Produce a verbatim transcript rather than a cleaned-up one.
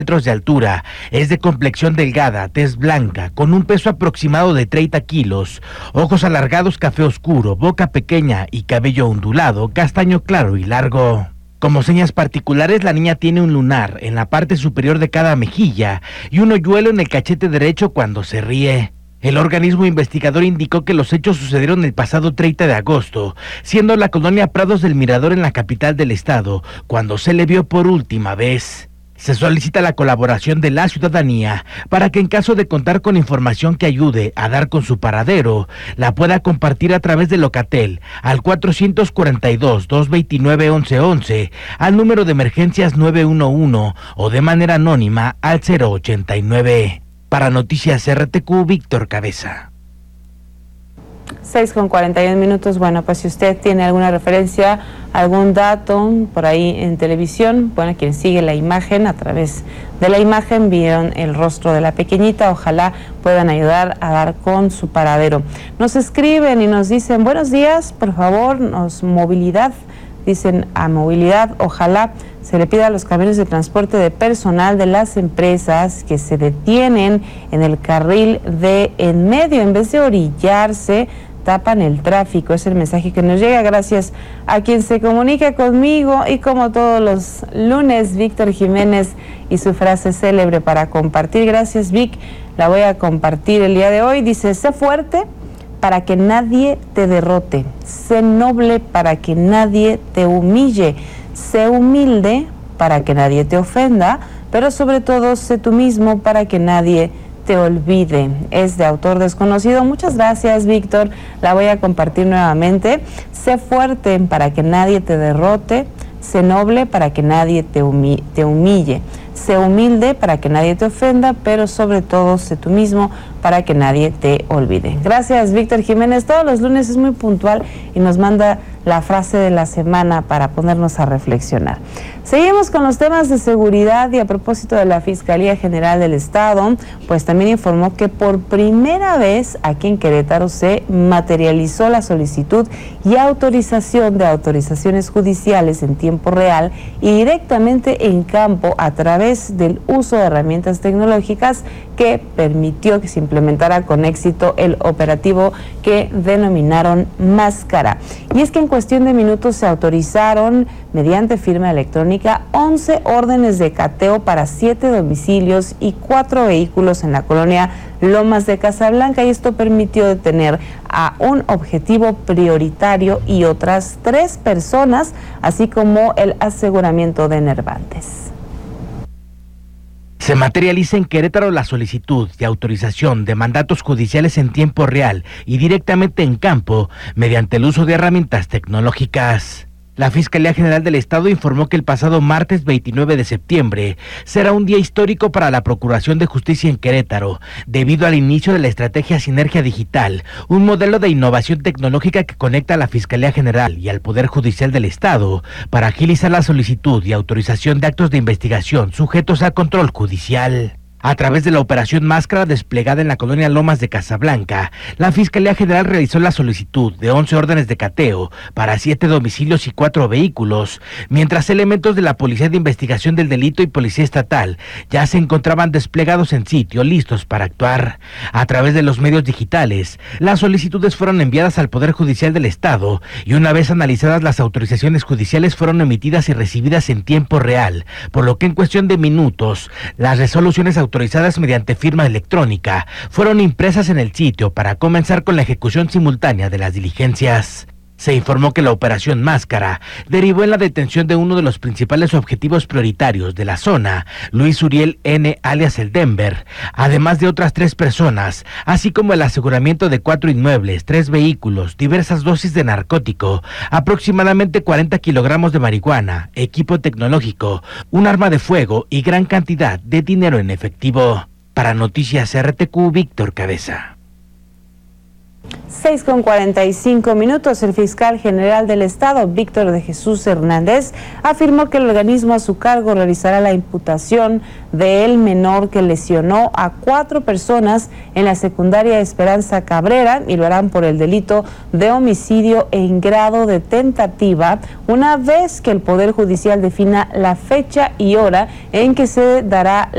metros de altura, es de complexión delgada, tez blanca, con un peso aproximado de treinta kilos, ojos alargados café oscuro, boca pequeña y cabello ondulado, castaño claro y largo. Como señas particulares, la niña tiene un lunar en la parte superior de cada mejilla y un hoyuelo en el cachete derecho cuando se ríe. El organismo investigador indicó que los hechos sucedieron el pasado treinta de agosto, siendo la colonia Prados del Mirador en la capital del estado, cuando se le vio por última vez. Se solicita la colaboración de la ciudadanía para que en caso de contar con información que ayude a dar con su paradero, la pueda compartir a través de Locatel al cuatrocientos cuarenta y dos, doscientos veintinueve, once once, al número de emergencias nueve uno uno o de manera anónima al cero ochenta y nueve. Para Noticias R T Q, Víctor Cabeza. seis con cuarenta y un minutos. Bueno, pues si usted tiene alguna referencia, algún dato por ahí en televisión, bueno, quien sigue la imagen, a través de la imagen vieron el rostro de la pequeñita, ojalá puedan ayudar a dar con su paradero. Nos escriben y nos dicen, buenos días, por favor, nos movilidad, dicen a movilidad, ojalá se le pida a los camiones de transporte de personal de las empresas que se detienen en el carril de en medio, en vez de orillarse, tapan el tráfico. Es el mensaje que nos llega gracias a quien se comunica conmigo y como todos los lunes, Víctor Jiménez y su frase célebre para compartir. Gracias, Vic, la voy a compartir el día de hoy. Dice, sé fuerte para que nadie te derrote, sé noble para que nadie te humille, sé humilde para que nadie te ofenda, pero sobre todo sé tú mismo para que nadie te olvide. Es de autor desconocido. Muchas gracias, Víctor. La voy a compartir nuevamente. Sé fuerte para que nadie te derrote, sé noble para que nadie te, humi- te humille, sé humilde para que nadie te ofenda, pero sobre todo sé tú mismo para que nadie te olvide. Gracias, Víctor Jiménez. Todos los lunes es muy puntual y nos manda la frase de la semana para ponernos a reflexionar. Seguimos con los temas de seguridad y a propósito de la Fiscalía General del Estado, pues también informó que por primera vez aquí en Querétaro se materializó la solicitud y autorización de autorizaciones judiciales en tiempo real y directamente en campo a través del uso de herramientas tecnológicas que permitió que se implementara con éxito el operativo que denominaron Máscara. Y es que en cuestión de minutos se autorizaron mediante firma electrónica once órdenes de cateo para siete domicilios y cuatro vehículos en la colonia Lomas de Casablanca, y esto permitió detener a un objetivo prioritario y otras tres personas, así como el aseguramiento de enervantes. Se materializa en Querétaro la solicitud de autorización de mandatos judiciales en tiempo real y directamente en campo mediante el uso de herramientas tecnológicas. La Fiscalía General del Estado informó que el pasado martes veintinueve de septiembre será un día histórico para la Procuración de Justicia en Querétaro, debido al inicio de la estrategia Sinergia Digital, un modelo de innovación tecnológica que conecta a la Fiscalía General y al Poder Judicial del Estado para agilizar la solicitud y autorización de actos de investigación sujetos a control judicial. A través de la operación Máscara desplegada en la colonia Lomas de Casablanca, la Fiscalía General realizó la solicitud de once órdenes de cateo para siete domicilios y cuatro vehículos, mientras elementos de la Policía de Investigación del Delito y Policía Estatal ya se encontraban desplegados en sitio, listos para actuar. A través de los medios digitales, las solicitudes fueron enviadas al Poder Judicial del Estado y una vez analizadas las autorizaciones judiciales fueron emitidas y recibidas en tiempo real, por lo que en cuestión de minutos, las resoluciones autorizadas autorizadas mediante firma electrónica fueron impresas en el sitio para comenzar con la ejecución simultánea de las diligencias. Se informó que la operación Máscara derivó en la detención de uno de los principales objetivos prioritarios de la zona, Luis Uriel N. alias el Denver, además de otras tres personas, así como el aseguramiento de cuatro inmuebles, tres vehículos, diversas dosis de narcótico, aproximadamente cuarenta kilogramos de marihuana, equipo tecnológico, un arma de fuego y gran cantidad de dinero en efectivo. Para Noticias R T Q, Víctor Cabeza. seis con cuarenta y cinco minutos, el fiscal general del Estado, Víctor de Jesús Hernández, afirmó que el organismo a su cargo realizará la imputación del menor que lesionó a cuatro personas en la secundaria Esperanza Cabrera y lo harán por el delito de homicidio en grado de tentativa, una vez que el Poder Judicial defina la fecha y hora en que se dará